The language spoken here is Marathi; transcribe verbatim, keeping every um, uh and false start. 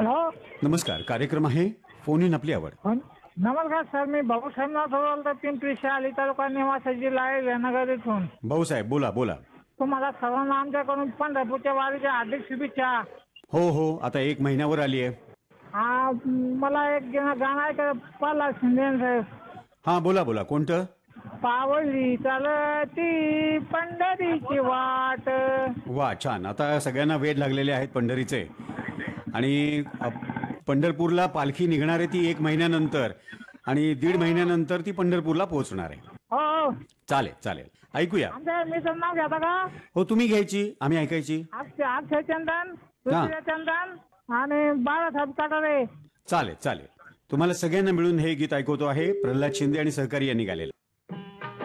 हॅलो. नमस्कार. कार्यक्रम आहे फोन इन आपली आवड. हं? नमस्कार सर, मी भाऊसाहेब बोलतो, पिंपरी शहाली तालुका निवासी जिल्हा आहे नगर इथून. भाऊसाहेब बोला बोला. तुम्हाला सर्वांना आमच्याकडून पंढरपूरच्या वारीच्या हार्दिक शुभेच्छा. हो हो, आता एक महिन्यावर आली आहे. हा, मला एक गाणं ऐका पाला शिंदे साहेब. हा बोला बोला. कोणतं? पावली चालती पंढरीची वाट. वा, छान. आता सगळ्यांना वेध लागलेले आहेत पंढरीचे. आणि अ, पंढरपूरला पालखी निघणार आहे ती एक महिन्यानंतर आणि दीड महिन्यानंतर ती पंढरपूरला पोहोचणार आहे. हो हो. चालेल चालेल, ऐकूया. आमच्या मित्र नाव घेता का? हो, तुम्ही घ्यायची, आम्ही ऐकायची. अक्षय अक्षय चंदन, पृथ्वीराज चंदन आणि बाळासाहेब काटारे. चालेल चालेल. तुम्हाला सगळ्यांना मिळून हे गीत ऐकवतो आहे प्रल्हाद शिंदे आणि सहकारी यांनी गायलेलं.